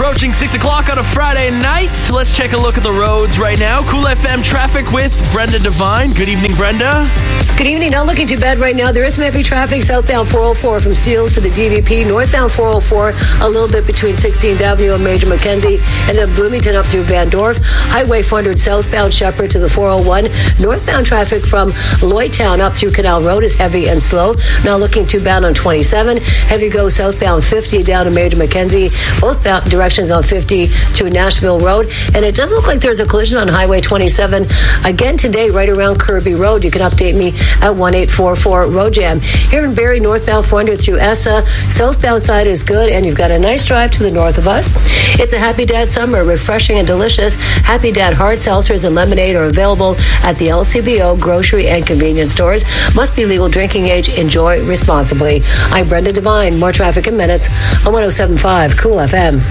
Approaching 6 o'clock on a Friday night. Let's take a look at the roads right now. Cool FM traffic with Brenda Devine. Good evening, Brenda. Good evening. Not looking too bad right now. There is some heavy traffic southbound 404 from Seals to the DVP. Northbound 404, a little bit between 16th Avenue and Major Mackenzie. And then Bloomington up through Van Dorp. Highway 400 southbound Shepherd to the 401. Northbound traffic from Lloydtown up through Canal Road is heavy and slow. Not looking too bad on 27. Heavy go southbound 50 down to Major Mackenzie. Both directions on 50 to Nashville Road. And it does look like there's a collision on Highway 27 again today right around Kirby Road. You can update me at 1844 Road Jam. Here in Barrie, northbound 400 through Essa. Southbound side is good, and you've got a nice drive to the north of us. It's a Happy Dad summer, refreshing and delicious. Happy Dad hard seltzers and lemonade are available at the LCBO grocery and convenience stores. Must be legal drinking age. Enjoy responsibly. I'm Brenda Devine. More traffic in minutes on 107.5 Cool FM.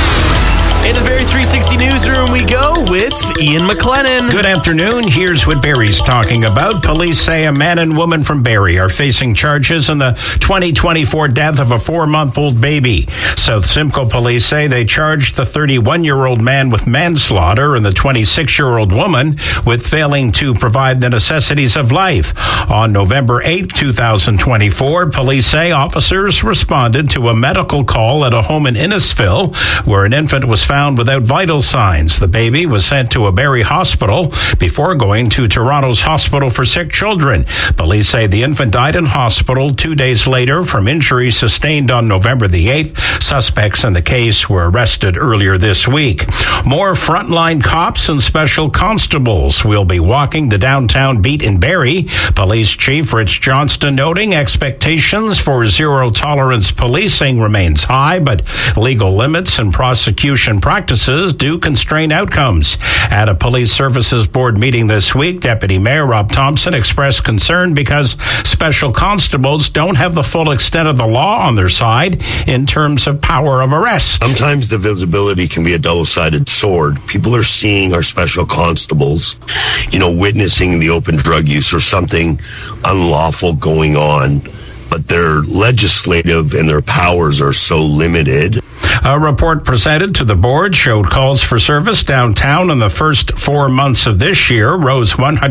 Into the Barrie 360 newsroom we go with Ian McLennan. Good afternoon. Here's what Barrie's talking about. Police say a man and woman from Barrie are facing charges in the 2024 death of a 4-month-old baby. South Simcoe police say they charged the 31-year-old man with manslaughter and the 26-year-old woman with failing to provide the necessities of life. On November 8, 2024, police say officers responded to a medical call at a home in Innisfil where an infant was found without vital signs. The baby was sent to a Barrie hospital before going to Toronto's Hospital for Sick Children. Police say the infant died in hospital 2 days later from injuries sustained on November the 8th. Suspects in the case were arrested earlier this week. More frontline cops and special constables will be walking the downtown beat in Barrie. Police Chief Rich Johnston noting expectations for zero-tolerance policing remains high, but legal limits and prosecution practices do constrain outcomes. At a police services board meeting this week, Deputy Mayor Rob Thompson expressed concern because special constables don't have the full extent of the law on their side in terms of power of arrest. Sometimes the visibility can be a double-sided sword. People are seeing our special constables, witnessing the open drug use or something unlawful going on, but their legislative and their powers are so limited. A report presented to the board showed calls for service downtown in the first 4 months of this year rose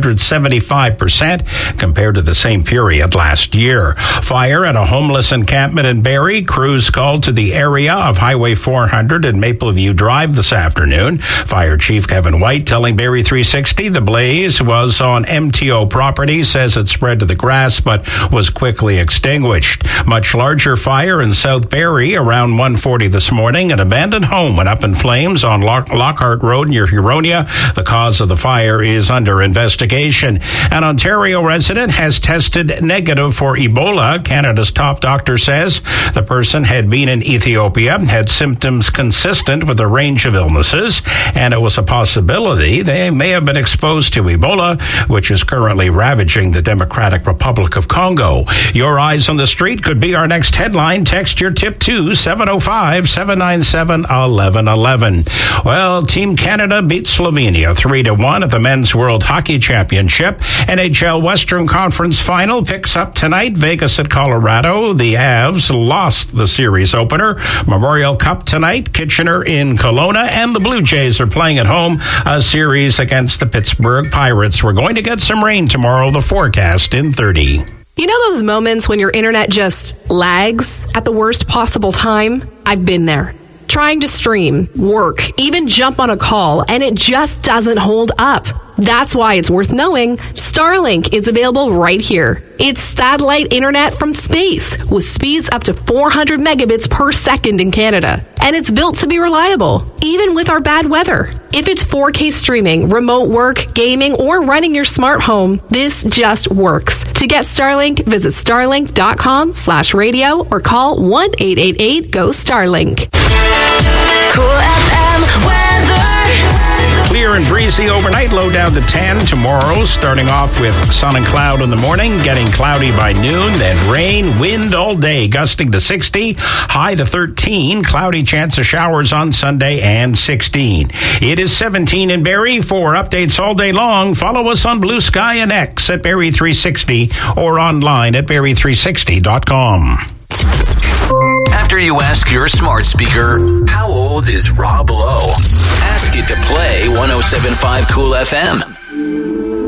175% compared to the same period last year. Fire at a homeless encampment in Barrie. Crews called to the area of Highway 400 and Mapleview Drive this afternoon. Fire Chief Kevin White telling Barrie 360 the blaze was on MTO property, says it spread to the grass but was quickly extinguished. Much larger fire in South Barrie around 1:40 this morning. An abandoned home went up in flames on Lockhart Road near Huronia. The cause of the fire is under investigation. An Ontario resident has tested negative for Ebola. Canada's top doctor says the person had been in Ethiopia, had symptoms consistent with a range of illnesses, and it was a possibility they may have been exposed to Ebola, which is currently ravaging the Democratic Republic of Congo. Your eyes on the street could be our next headline. Text your tip to 705-797-1111. Well, Team Canada beat Slovenia 3-1 at the Men's World Hockey Championship. NHL Western Conference Final picks up tonight. Vegas at Colorado. The Avs lost the series opener. Memorial Cup tonight. Kitchener in Kelowna. And the Blue Jays are playing at home a series against the Pittsburgh Pirates. We're going to get some rain tomorrow. The forecast in 30. You know those moments when your internet just lags at the worst possible time? I've been there. Trying to stream, work, even jump on a call, and it just doesn't hold up. That's why it's worth knowing Starlink is available right here. It's satellite internet from space with speeds up to 400 megabits per second in Canada. And it's built to be reliable, even with our bad weather. If it's 4K streaming, remote work, gaming, or running your smart home, this just works. To get Starlink, visit starlink.com/radio or call 1-888-GO-STARLINK. Cool FM weather. Clear and breezy overnight, low down to 10 tomorrow, starting off with sun and cloud in the morning, getting cloudy by noon, then rain, wind all day, gusting to 60, high to 13, cloudy chance of showers on Sunday, and 16. It is 17 in Barrie. For updates all day long, follow us on Blue Sky and X at Barrie 360 or online at Barrie360.com. After you ask your smart speaker, how old is Rob Lowe? Ask it to play 107.5 Cool FM.